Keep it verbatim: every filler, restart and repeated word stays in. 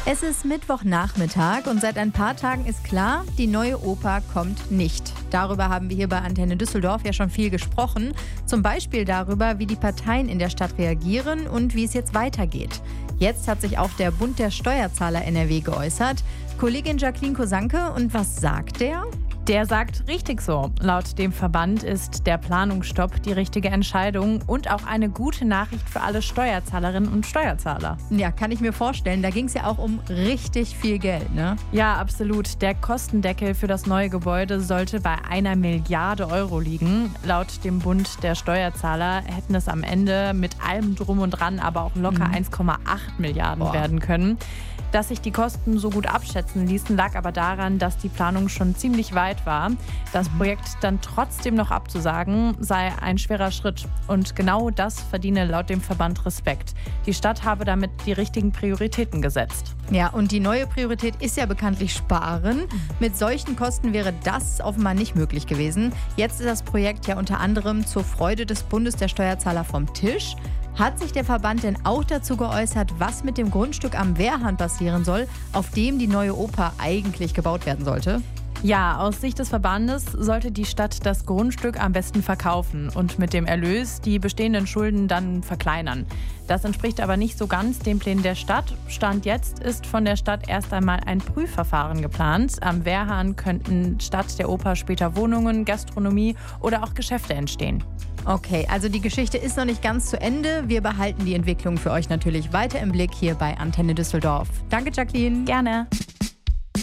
Es ist Mittwochnachmittag und seit ein paar Tagen ist klar, die neue Oper kommt nicht. Darüber haben wir hier bei Antenne Düsseldorf ja schon viel gesprochen. Zum Beispiel darüber, wie die Parteien in der Stadt reagieren und wie es jetzt weitergeht. Jetzt hat sich auch der Bund der Steuerzahler N R W geäußert. Kollegin Jacqueline Kosanke, und was sagt der? Der sagt richtig so. Laut dem Verband ist der Planungsstopp die richtige Entscheidung und auch eine gute Nachricht für alle Steuerzahlerinnen und Steuerzahler. Ja, kann ich mir vorstellen. Da ging es ja auch um richtig viel Geld, ne? Ja, absolut. Der Kostendeckel für das neue Gebäude sollte bei einer Milliarde Euro liegen. Laut dem Bund der Steuerzahler hätten es am Ende mit allem drum und dran aber auch locker mhm. eins Komma acht Milliarden Boah. werden können. Dass sich die Kosten so gut abschätzen ließen, lag aber daran, dass die Planung schon ziemlich weit war. Das Projekt dann trotzdem noch abzusagen, sei ein schwerer Schritt. Und genau das verdiene laut dem Verband Respekt. Die Stadt habe damit die richtigen Prioritäten gesetzt. Ja, und die neue Priorität ist ja bekanntlich Sparen. Mit solchen Kosten wäre das offenbar nicht möglich gewesen. Jetzt ist das Projekt ja unter anderem zur Freude des Bundes der Steuerzahler vom Tisch. Hat sich der Verband denn auch dazu geäußert, was mit dem Grundstück am Wehrhahn passieren soll, auf dem die neue Oper eigentlich gebaut werden sollte? Ja, aus Sicht des Verbandes sollte die Stadt das Grundstück am besten verkaufen und mit dem Erlös die bestehenden Schulden dann verkleinern. Das entspricht aber nicht so ganz den Plänen der Stadt. Stand jetzt ist von der Stadt erst einmal ein Prüfverfahren geplant. Am Wehrhahn könnten statt der Oper später Wohnungen, Gastronomie oder auch Geschäfte entstehen. Okay, also die Geschichte ist noch nicht ganz zu Ende. Wir behalten die Entwicklung für euch natürlich weiter im Blick hier bei Antenne Düsseldorf. Danke, Jacqueline. Gerne.